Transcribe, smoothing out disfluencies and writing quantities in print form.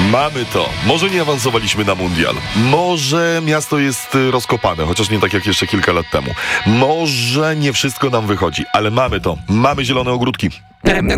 Mamy to. Może nie awansowaliśmy na mundial. Może miasto jest rozkopane, chociaż nie tak jak jeszcze kilka lat temu. Może nie wszystko nam wychodzi, ale mamy to. Mamy zielone ogródki.